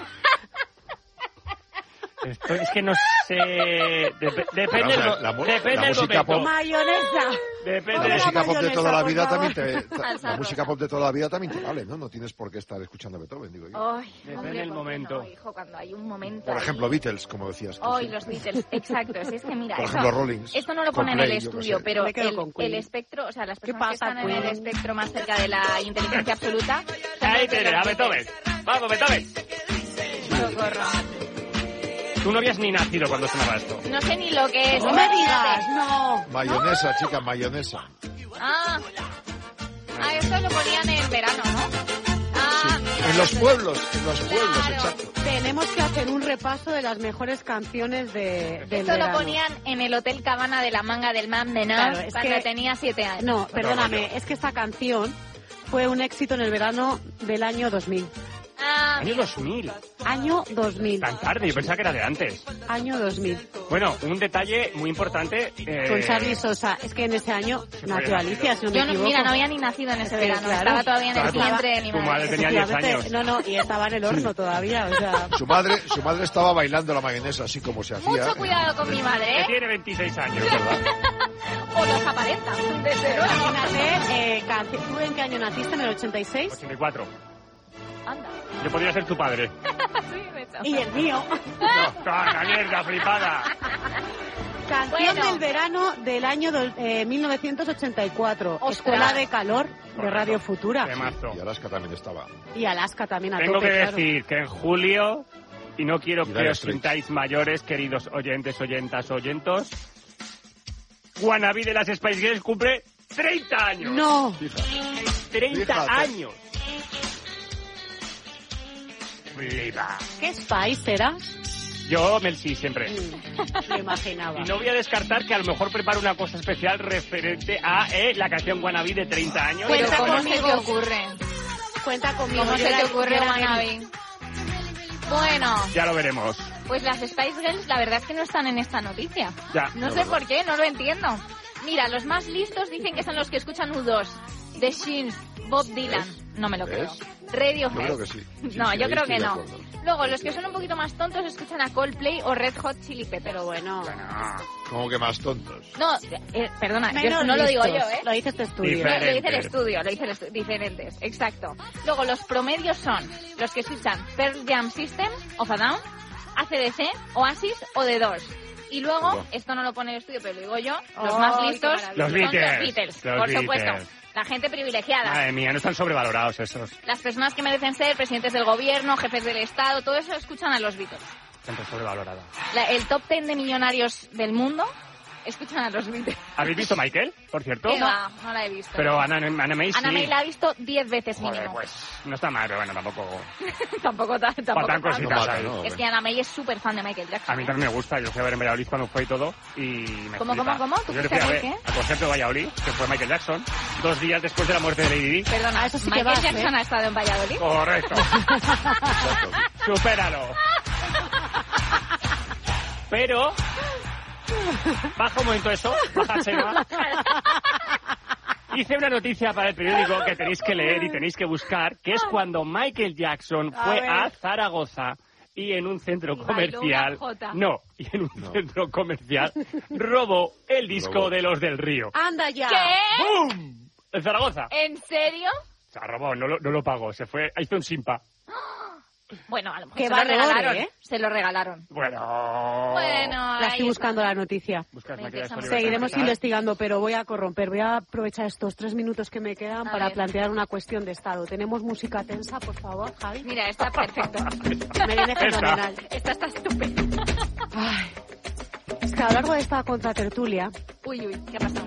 [SPEAKER 3] Esto es que no sé... depende
[SPEAKER 4] Vamos a ver, la
[SPEAKER 3] depende del
[SPEAKER 4] música
[SPEAKER 3] momento.
[SPEAKER 4] pop.
[SPEAKER 1] ¡Mayonesa!
[SPEAKER 3] Depende
[SPEAKER 4] La
[SPEAKER 3] de...
[SPEAKER 4] música pop de toda la vida
[SPEAKER 1] por
[SPEAKER 4] también
[SPEAKER 1] favor.
[SPEAKER 4] te...
[SPEAKER 2] Salsa
[SPEAKER 4] La música
[SPEAKER 2] rosa.
[SPEAKER 4] pop de toda la vida también te vale, ¿no? No tienes por qué estar escuchando a Beethoven, digo yo.
[SPEAKER 2] Ay,
[SPEAKER 3] Depende
[SPEAKER 2] hombre,
[SPEAKER 3] del
[SPEAKER 2] ¿por qué
[SPEAKER 3] momento.
[SPEAKER 2] no, hijo, cuando hay un momento
[SPEAKER 4] Por
[SPEAKER 2] ahí.
[SPEAKER 4] ejemplo, Beatles, como decías tú.
[SPEAKER 2] Ay,
[SPEAKER 4] sí.
[SPEAKER 2] los Beatles, exacto. Si es que mira,
[SPEAKER 4] Por
[SPEAKER 2] eso,
[SPEAKER 4] ejemplo, Rollins,
[SPEAKER 2] esto no lo pone en el
[SPEAKER 4] Coldplay, yo qué
[SPEAKER 2] estudio,
[SPEAKER 4] sé.
[SPEAKER 2] pero
[SPEAKER 1] Me quedo con Queen.
[SPEAKER 2] el espectro, o sea, las
[SPEAKER 1] ¿Qué
[SPEAKER 2] personas que
[SPEAKER 1] pasa,
[SPEAKER 2] están en el
[SPEAKER 1] Queen?
[SPEAKER 2] espectro más cerca de la inteligencia absoluta... son
[SPEAKER 3] Ahí
[SPEAKER 2] los de
[SPEAKER 3] tienes,
[SPEAKER 2] los
[SPEAKER 3] a Beethoven. Vamos, Beethoven.
[SPEAKER 2] Beatles. Socorro.
[SPEAKER 3] Tú no habías ni nacido cuando sonaba esto.
[SPEAKER 2] No sé ni lo que es.
[SPEAKER 1] ¡No me digas! ¡No!
[SPEAKER 4] Mayonesa, chica, mayonesa.
[SPEAKER 2] Ah, esto lo ponían en verano, ¿no? Ah, mira,
[SPEAKER 4] En los
[SPEAKER 2] esto-
[SPEAKER 4] pueblos,
[SPEAKER 2] Claro.
[SPEAKER 4] exacto.
[SPEAKER 1] Tenemos que hacer un repaso de las mejores canciones del
[SPEAKER 2] Esto lo
[SPEAKER 1] verano.
[SPEAKER 2] ponían en el Hotel Cabana de la Manga del Mam de Nas
[SPEAKER 1] Claro, es
[SPEAKER 2] cuando
[SPEAKER 1] que-
[SPEAKER 2] tenía 7 años.
[SPEAKER 1] No, perdóname, es que esta canción fue un éxito en el verano del año 2000.
[SPEAKER 3] Año 2000.
[SPEAKER 1] Año 2000.
[SPEAKER 3] Tan tarde, yo pensaba que era de antes.
[SPEAKER 1] Año 2000.
[SPEAKER 3] Bueno, un detalle muy importante.
[SPEAKER 1] Con Charly Sosa. Es que en ese año nació Alicia, si no me
[SPEAKER 2] Yo
[SPEAKER 1] equivoco.
[SPEAKER 2] mira, no había ni nacido en ese verano.
[SPEAKER 1] claro.
[SPEAKER 2] Estaba todavía en el
[SPEAKER 3] Claro,
[SPEAKER 2] vientre de mi
[SPEAKER 3] tu madre
[SPEAKER 2] madre.
[SPEAKER 3] tenía 10 años.
[SPEAKER 1] No, y estaba en el horno todavía, o sea...
[SPEAKER 4] Su madre estaba bailando la mayonesa así como se hacía.
[SPEAKER 2] Mucho cuidado con mi madre,
[SPEAKER 3] Que
[SPEAKER 2] ¿eh?
[SPEAKER 3] tiene 26 años.
[SPEAKER 4] Es verdad.
[SPEAKER 2] O los aparenta. Desde luego.
[SPEAKER 1] Imagínate, ¿tú en qué año naciste? ¿En el 86?
[SPEAKER 3] 84.
[SPEAKER 2] Anda.
[SPEAKER 3] Yo podría ser tu padre.
[SPEAKER 2] Sí, de hecho.
[SPEAKER 1] Y el mío.
[SPEAKER 3] No, la mierda, flipada.
[SPEAKER 1] Canción
[SPEAKER 2] Bueno.
[SPEAKER 1] del verano del año 1984.
[SPEAKER 2] Ostras.
[SPEAKER 1] Escuela de calor de
[SPEAKER 3] Correcto.
[SPEAKER 1] Radio Futura.
[SPEAKER 3] Temazo.
[SPEAKER 4] Y Alaska también estaba.
[SPEAKER 1] Y Alaska también a
[SPEAKER 3] Tengo
[SPEAKER 1] tope,
[SPEAKER 3] que
[SPEAKER 1] claro.
[SPEAKER 3] decir que en julio, y no quiero
[SPEAKER 4] Y
[SPEAKER 3] que
[SPEAKER 4] Dire
[SPEAKER 3] os
[SPEAKER 4] Straits.
[SPEAKER 3] sintáis mayores, queridos oyentes, oyentos, Wannabe de las Spice Girls cumple 30 años.
[SPEAKER 1] No.
[SPEAKER 4] Fíjate.
[SPEAKER 3] 30
[SPEAKER 4] Fíjate.
[SPEAKER 3] años. Flipa.
[SPEAKER 1] ¿Qué Spice eras?
[SPEAKER 3] Yo, Melsi, siempre.
[SPEAKER 1] Lo imaginaba.
[SPEAKER 3] Y no voy a descartar que a lo mejor preparo una cosa especial referente a la canción Wannabe de 30 años.
[SPEAKER 2] Pero
[SPEAKER 1] Cuenta
[SPEAKER 2] ¿cómo se
[SPEAKER 1] conmigo.
[SPEAKER 2] te ocurre?
[SPEAKER 1] Cuenta conmigo.
[SPEAKER 2] ¿Cómo
[SPEAKER 1] yo
[SPEAKER 2] se
[SPEAKER 1] era-
[SPEAKER 2] te ocurre,
[SPEAKER 1] yo era
[SPEAKER 2] Wannabe? Bueno,
[SPEAKER 3] Ya lo veremos.
[SPEAKER 2] pues las Spice Girls la verdad es que no están en esta noticia.
[SPEAKER 3] Ya.
[SPEAKER 2] No
[SPEAKER 4] No,
[SPEAKER 2] sé
[SPEAKER 4] no.
[SPEAKER 2] por qué, no lo entiendo. Mira, los más listos dicen que son los que escuchan U2, The Shins, Bob Dylan. No me lo creo.
[SPEAKER 4] ¿Ves?
[SPEAKER 2] Radiohead.
[SPEAKER 4] Yo creo que sí.
[SPEAKER 2] No,
[SPEAKER 4] Sí,
[SPEAKER 2] yo
[SPEAKER 4] ahí
[SPEAKER 2] creo
[SPEAKER 4] estoy
[SPEAKER 2] que
[SPEAKER 4] de
[SPEAKER 2] no.
[SPEAKER 4] acuerdo.
[SPEAKER 2] Luego, los que son un poquito más tontos escuchan a Coldplay o Red Hot Chili Peppers.
[SPEAKER 1] Pero bueno.
[SPEAKER 4] Como que más tontos.
[SPEAKER 2] No, perdona, yo
[SPEAKER 1] Menos
[SPEAKER 2] no lo digo yo,
[SPEAKER 1] listos.
[SPEAKER 2] ¿eh?
[SPEAKER 1] Lo dice este estudio.
[SPEAKER 3] Diferente.
[SPEAKER 2] Lo dice el estudio, diferentes, exacto. Luego, los promedios son los que escuchan Pearl Jam System, of a Down, AC/DC, Oasis o The Doors. Y luego,
[SPEAKER 4] Ojo.
[SPEAKER 2] esto no lo pone el estudio, pero lo digo yo, los
[SPEAKER 1] ¡Ay,
[SPEAKER 2] más
[SPEAKER 1] qué
[SPEAKER 2] listos
[SPEAKER 1] maravilla!
[SPEAKER 2] son
[SPEAKER 3] Los Beatles,
[SPEAKER 2] los Beatles,
[SPEAKER 3] los
[SPEAKER 2] por
[SPEAKER 3] Beatles.
[SPEAKER 2] supuesto. La gente privilegiada.
[SPEAKER 3] Madre mía, no están sobrevalorados esos.
[SPEAKER 2] Las personas que merecen ser presidentes del gobierno, jefes del Estado, todo eso escuchan a los Beatles.
[SPEAKER 3] Están sobrevalorados.
[SPEAKER 2] El top 10 de millonarios del mundo escuchan a los Beatles.
[SPEAKER 3] ¿Habéis visto Michael, por cierto?
[SPEAKER 2] ¿Qué va? No la he visto.
[SPEAKER 3] Pero Ana May sí.
[SPEAKER 2] Ana May la ha visto 10 veces
[SPEAKER 3] Joder,
[SPEAKER 2] mínimo.
[SPEAKER 3] pues no está mal, pero bueno, tampoco...
[SPEAKER 2] Tampoco
[SPEAKER 3] Faltan
[SPEAKER 2] tanto.
[SPEAKER 3] cositas
[SPEAKER 4] No mata,
[SPEAKER 3] ahí.
[SPEAKER 4] ¿no?
[SPEAKER 2] Es que Ana May es súper fan de Michael Jackson.
[SPEAKER 3] A mí también me gusta, yo fui a ver en Valladolid cuando fue y todo, y me
[SPEAKER 2] ¿Cómo?
[SPEAKER 3] flipa.
[SPEAKER 2] ¿Cómo? ¿Tú
[SPEAKER 3] Yo le
[SPEAKER 2] fuiste
[SPEAKER 3] fui a
[SPEAKER 2] a
[SPEAKER 3] ver
[SPEAKER 2] ver
[SPEAKER 3] al concierto de Valladolid, que fue Michael Jackson, 2 días después de la muerte de Lady Di.
[SPEAKER 2] Perdona,
[SPEAKER 1] eso sí que
[SPEAKER 2] Michael
[SPEAKER 1] vas,
[SPEAKER 2] Jackson
[SPEAKER 1] ¿eh?
[SPEAKER 2] ha estado en Valladolid.
[SPEAKER 3] Correcto.
[SPEAKER 4] Exacto.
[SPEAKER 3] Supéralo. Pero... Baja un momento eso, baja Chema. Hice una noticia para el periódico que tenéis que leer y tenéis que buscar, que es cuando Michael Jackson fue
[SPEAKER 1] ver.
[SPEAKER 3] a Zaragoza y en un centro
[SPEAKER 2] Y bailó
[SPEAKER 3] comercial...
[SPEAKER 2] una jota.
[SPEAKER 3] No, y en un
[SPEAKER 4] No.
[SPEAKER 3] centro comercial robó el disco
[SPEAKER 4] Robó.
[SPEAKER 3] de los del Río.
[SPEAKER 1] Anda ya.
[SPEAKER 2] ¿Qué?
[SPEAKER 3] ¡Bum! En Zaragoza.
[SPEAKER 2] ¿En serio?
[SPEAKER 3] Se robó, no lo pagó, se fue, hizo un simpa.
[SPEAKER 2] Bueno, a lo mejor
[SPEAKER 1] Qué
[SPEAKER 2] se lo
[SPEAKER 1] valor,
[SPEAKER 2] regalaron.
[SPEAKER 1] ¿eh?
[SPEAKER 2] Se lo regalaron.
[SPEAKER 3] Bueno...
[SPEAKER 2] Bueno,
[SPEAKER 1] La
[SPEAKER 2] ahí
[SPEAKER 1] estoy buscando
[SPEAKER 2] está.
[SPEAKER 1] la noticia.
[SPEAKER 3] Buscas
[SPEAKER 2] Me
[SPEAKER 3] Michael
[SPEAKER 2] interesa
[SPEAKER 3] Jackson
[SPEAKER 2] mucho.
[SPEAKER 3] y
[SPEAKER 1] Seguiremos
[SPEAKER 3] vas a
[SPEAKER 1] investigando, pero voy a aprovechar estos 3 minutos que me quedan
[SPEAKER 2] A
[SPEAKER 1] para
[SPEAKER 2] ver.
[SPEAKER 1] plantear una cuestión de estado. ¿Tenemos música tensa, por favor, Javi?
[SPEAKER 2] Mira, está perfecto.
[SPEAKER 1] Me viene fenomenal.
[SPEAKER 2] Esta está estupenda.
[SPEAKER 1] Ay, es que a lo largo de esta contratertulia
[SPEAKER 2] Uy, ¿qué ha pasado?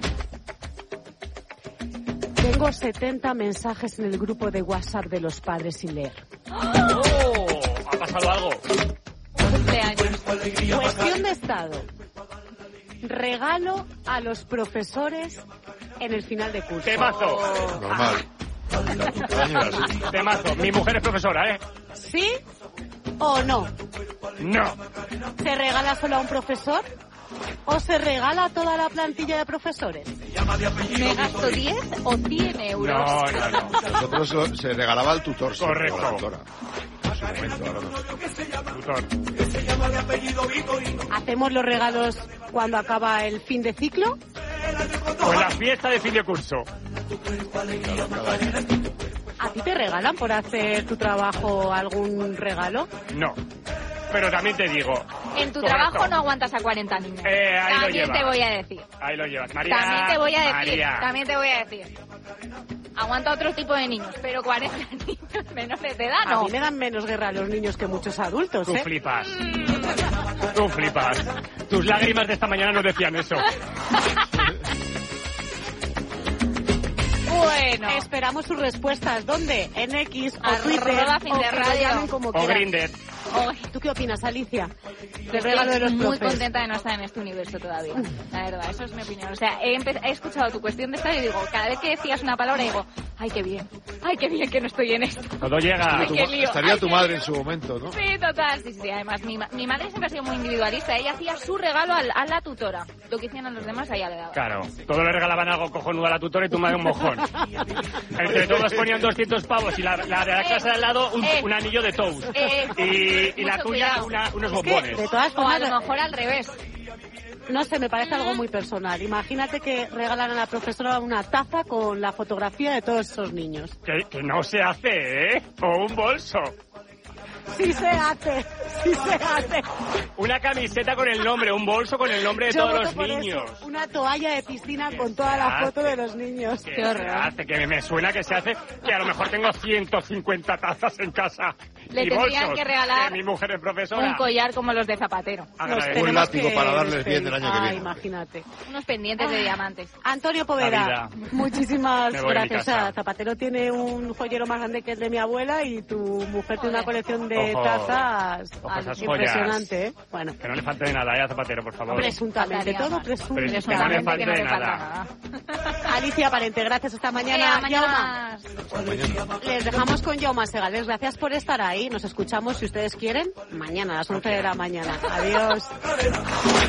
[SPEAKER 1] tengo 70 mensajes en el grupo de WhatsApp de los padres sin leer.
[SPEAKER 3] ¡Oh! ¿Ha pasado algo?
[SPEAKER 2] Cumpleaños.
[SPEAKER 1] Cuestión de estado. Regalo a los profesores en el final de curso.
[SPEAKER 3] Temazo.
[SPEAKER 4] Normal. La cumpleaños era así.
[SPEAKER 3] Temazo. Mi mujer es profesora, ¿eh?
[SPEAKER 1] ¿Sí o no?
[SPEAKER 3] No.
[SPEAKER 1] ¿Se regala solo a un profesor o se regala a toda la plantilla de profesores?
[SPEAKER 2] ¿Me gasto 10 o 100 euros?
[SPEAKER 3] No.
[SPEAKER 4] Nosotros se regalaba al tutor. siempre,
[SPEAKER 3] Correcto.
[SPEAKER 4] o a la tutora. En su momento, ahora no sé.
[SPEAKER 3] Tutor.
[SPEAKER 1] ¿Hacemos los regalos cuando acaba el fin de ciclo?
[SPEAKER 3] Pues la fiesta de fin de curso.
[SPEAKER 4] Claro, cada año.
[SPEAKER 1] ¿A ti te regalan por hacer tu trabajo algún regalo?
[SPEAKER 3] No. Pero también te digo.
[SPEAKER 2] En tu
[SPEAKER 3] Correcto.
[SPEAKER 2] trabajo no aguantas a 40 niños.
[SPEAKER 3] Ahí lo
[SPEAKER 2] También
[SPEAKER 3] lleva.
[SPEAKER 2] te voy a decir.
[SPEAKER 3] Ahí lo llevas. María.
[SPEAKER 2] También te voy a decir.
[SPEAKER 3] María.
[SPEAKER 2] También te voy a decir. Aguanta otro tipo de niños, pero 40 niños menores de edad
[SPEAKER 1] A
[SPEAKER 2] no.
[SPEAKER 1] mí me dan menos guerra los niños que muchos adultos,
[SPEAKER 3] Tú
[SPEAKER 1] ¿eh?
[SPEAKER 3] flipas. Tú flipas. Tus lágrimas de esta mañana nos decían eso.
[SPEAKER 2] Bueno.
[SPEAKER 1] Esperamos sus respuestas. ¿Dónde? En X o
[SPEAKER 2] @
[SPEAKER 1] Twitter.
[SPEAKER 2] fin
[SPEAKER 1] o
[SPEAKER 2] de
[SPEAKER 1] que lo
[SPEAKER 2] radio.
[SPEAKER 1] llamen como
[SPEAKER 3] O
[SPEAKER 1] quieran.
[SPEAKER 3] Grindr.
[SPEAKER 1] ¿Tú qué opinas, Alicia?
[SPEAKER 2] Estoy
[SPEAKER 1] regalo de los
[SPEAKER 2] muy
[SPEAKER 1] profes.
[SPEAKER 2] contenta de no estar en este universo todavía. La verdad, eso es mi opinión. O sea, he escuchado tu cuestión de estar y digo, cada vez que decías una palabra digo, ay, qué bien que no estoy en esto.
[SPEAKER 3] Todo llega.
[SPEAKER 2] Ay, qué lío.
[SPEAKER 4] Estaría tu madre en su momento, ¿no?
[SPEAKER 2] Sí, total. Sí. Además, mi madre siempre ha sido muy individualista. Ella hacía su regalo a la tutora. Lo que hicieron los demás, a ella le daba.
[SPEAKER 3] Claro, todos le regalaban algo cojonudo a la tutora y tu madre un mojón. Entre todos ponían 200 pavos y la de la casa de al lado un anillo de toast. Y la tuya unos bombones.
[SPEAKER 1] De todas
[SPEAKER 2] O
[SPEAKER 1] formas,
[SPEAKER 2] a lo mejor al revés.
[SPEAKER 1] no sé, me parece algo muy personal. Imagínate que regalan a la profesora una taza con la fotografía de todos esos niños.
[SPEAKER 3] Que no se hace, ¿eh? O un bolso.
[SPEAKER 1] Sí se hace.
[SPEAKER 3] Una camiseta con el nombre, un bolso con el nombre de
[SPEAKER 1] Yo
[SPEAKER 3] todos
[SPEAKER 1] voto
[SPEAKER 3] los
[SPEAKER 1] por
[SPEAKER 3] niños.
[SPEAKER 1] eso, una toalla de piscina con toda la foto de los niños.
[SPEAKER 3] Qué horror. Que me suena que se hace, que a lo mejor tengo 150 tazas en casa.
[SPEAKER 2] Le
[SPEAKER 3] y
[SPEAKER 2] tendrían
[SPEAKER 3] bolsos,
[SPEAKER 2] que regalar
[SPEAKER 3] mi mujer es profesora.
[SPEAKER 2] un collar como los de Zapatero.
[SPEAKER 4] Un látigo para darles bien el año que viene.
[SPEAKER 1] Imagínate.
[SPEAKER 2] Unos pendientes de diamantes.
[SPEAKER 1] Antonio Poveda, muchísimas
[SPEAKER 3] Me voy a mi
[SPEAKER 1] gracias.
[SPEAKER 3] casa.
[SPEAKER 1] Zapatero tiene un joyero más grande que el de mi abuela y tu mujer tiene una colección de
[SPEAKER 3] Ojo.
[SPEAKER 1] tazas
[SPEAKER 3] Ojo, esas
[SPEAKER 1] impresionante, ¿eh? Bueno,
[SPEAKER 3] Que no le falte de nada, a Zapatero, por favor.
[SPEAKER 1] presuntamente,
[SPEAKER 2] Faltaría
[SPEAKER 1] todo
[SPEAKER 2] más.
[SPEAKER 1] presuntamente.
[SPEAKER 3] Presuntamente.
[SPEAKER 2] Presuntamente que no le
[SPEAKER 3] de
[SPEAKER 2] falta
[SPEAKER 3] nada.
[SPEAKER 2] nada.
[SPEAKER 1] Alicia Parente, gracias. Hasta mañana.
[SPEAKER 2] Mañana
[SPEAKER 1] Jaume.
[SPEAKER 2] más.
[SPEAKER 1] Les dejamos con Jaume Segales. Gracias por estar ahí. Nos escuchamos, si ustedes quieren, mañana a las 11 de la mañana. Adiós.